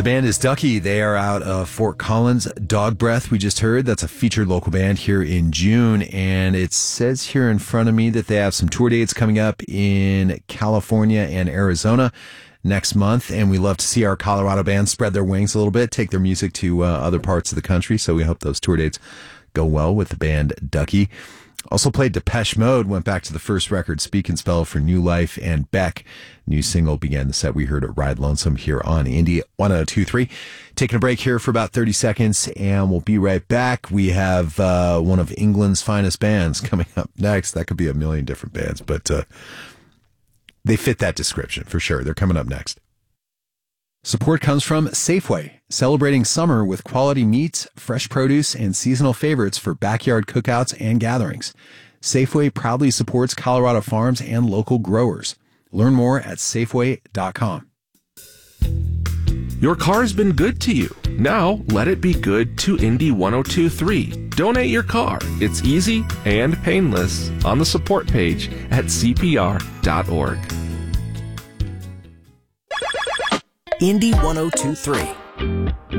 The band is Ducky. They are out of Fort Collins. Dog Breath, we just heard. That's a featured local band here in June. And it says here in front of me that they have some tour dates coming up in California and Arizona next month. And we love to see our Colorado bands spread their wings a little bit, take their music to other parts of the country. So we hope those tour dates go well with the band Ducky. Also played Depeche Mode, went back to the first record, Speak and Spell for New Life, and Beck. New single began the set we heard at Ride Lonesome here on Indie 1023. Taking a break here for about 30 seconds, and we'll be right back. We have one of England's finest bands coming up next. That could be a million different bands, but they fit that description for sure. They're coming up next. Support comes from Safeway, celebrating summer with quality meats, fresh produce, and seasonal favorites for backyard cookouts and gatherings. Safeway proudly supports Colorado farms and local growers. Learn more at Safeway.com. Your car's been good to you. Now let it be good to Indy 1023. Donate your car. It's easy and painless on the support page at CPR.org. Indy 1023.